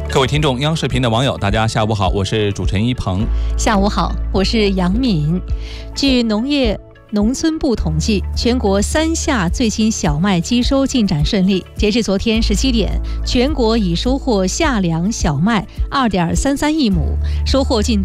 各位听众，央视频的网友，大家下午好，我是主持人一鹏。 下午好，我是杨敏。据农业农村部统计，全国3夏最新小麦机收进展顺利。截至昨天17点，全国已收获夏粮小麦2.33亿亩，收获进度